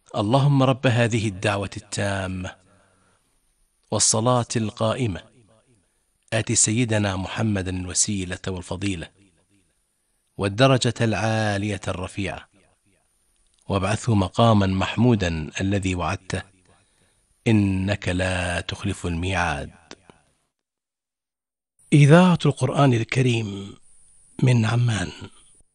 اللهم رب هذه الدعوة التامة والصلاة القائمة آت سيدنا محمدا الوسيلة والفضيلة والدرجة العالية الرفيعة وابعثه مقاما محمودا الذي وعدته إنك لا تخلف الميعاد. إذاعة القرآن الكريم من عمان.